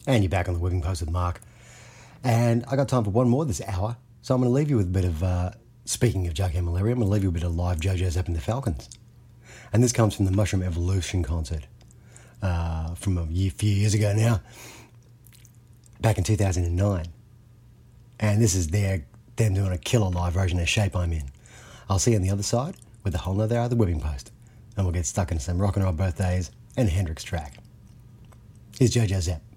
And you're back on the Whipping Post with Mark. And I got time for one more this hour. So I'm going to leave you with a bit of, speaking of Jughead Malaria, I'm going to leave you with a bit of live JoJo Zapp and the Falcons. And this comes from the Mushroom Evolution concert from a few years ago now, back in 2009. And this is them doing a killer live version of Shape I'm In. I'll see you on the other side with a whole nother hour of the Whipping Post. And we'll get stuck into some rock and roll birthdays and a Hendrix track. Here's JoJo Zapp.